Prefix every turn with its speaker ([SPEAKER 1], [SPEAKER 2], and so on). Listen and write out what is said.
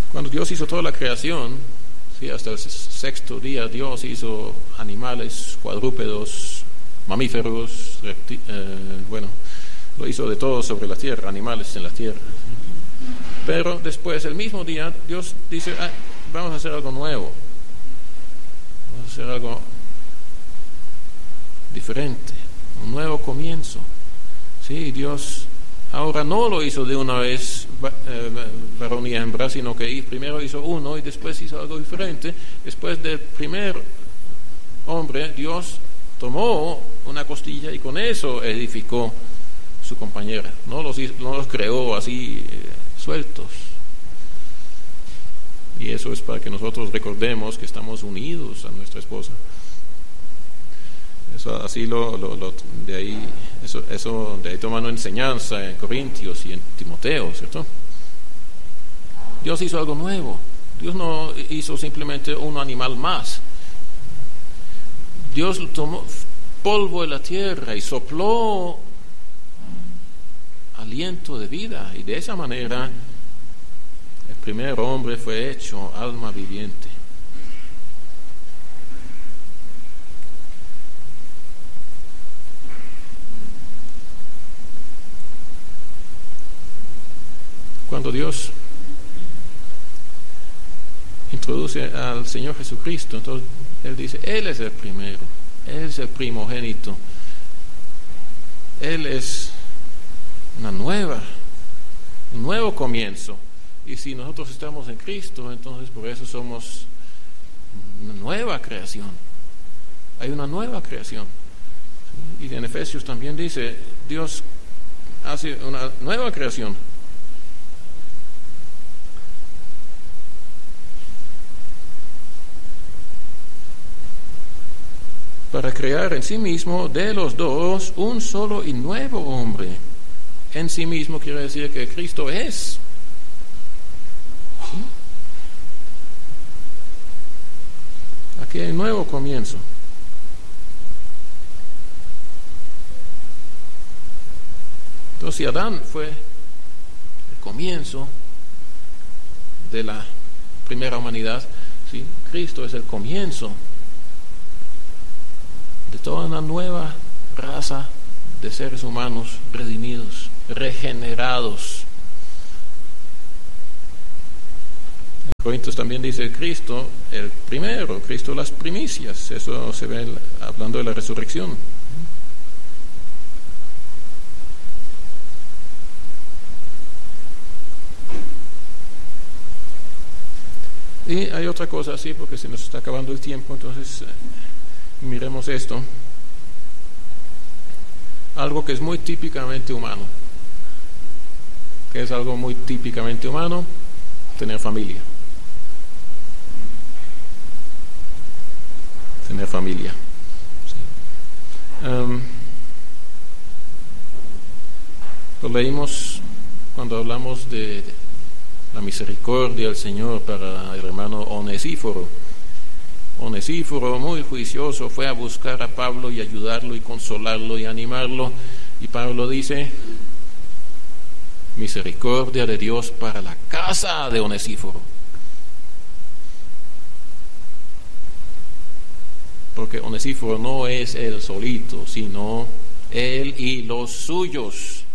[SPEAKER 1] Cuando Dios hizo toda la creación, sí, hasta el sexto día Dios hizo animales, cuadrúpedos, mamíferos, lo hizo de todo sobre la tierra, animales en la tierra. Pero después, el mismo día, Dios dice, vamos a hacer algo nuevo, vamos a hacer algo diferente, un nuevo comienzo. Sí, Dios ahora no lo hizo de una vez varón y hembra, sino que primero hizo uno y después hizo algo diferente. Después del primer hombre, Dios tomó una costilla y con eso edificó su compañera. No los creó así sueltos. Y eso es para que nosotros recordemos que estamos unidos a nuestra esposa. Eso así de ahí toman una enseñanza en Corintios y en Timoteo, ¿cierto? Dios hizo algo nuevo. Dios no hizo simplemente un animal más. Dios tomó polvo de la tierra y sopló aliento de vida, y de esa manera el primer hombre fue hecho alma viviente. Cuando Dios introduce al Señor Jesucristo, entonces Él dice, Él es el primero, Él es el primogénito, Él es un nuevo comienzo. Y si nosotros estamos en Cristo, entonces por eso somos una nueva creación. Hay una nueva creación. Y en Efesios también dice, Dios hace una nueva creación. Para crear en sí mismo de los dos un solo y nuevo hombre. En sí mismo quiere decir que Cristo es. ¿Sí? Aquí hay un nuevo comienzo. Entonces, si Adán fue el comienzo de la primera humanidad, ¿sí? Cristo es el comienzo de toda una nueva raza de seres humanos redimidos, regenerados. En Corintios también dice Cristo el primero, Cristo las primicias. Eso se ve hablando de la resurrección. Y hay otra cosa así, porque se nos está acabando el tiempo, entonces miremos esto. Algo que es muy típicamente humano. ¿Qué es algo muy típicamente humano? Tener familia. Tener familia. Sí. Lo leímos cuando hablamos de la misericordia del Señor para el hermano Onesíforo. Onesíforo, muy juicioso, fue a buscar a Pablo y ayudarlo y consolarlo y animarlo. Y Pablo dice, misericordia de Dios para la casa de Onesíforo. Porque Onesíforo no es él solito, sino él y los suyos.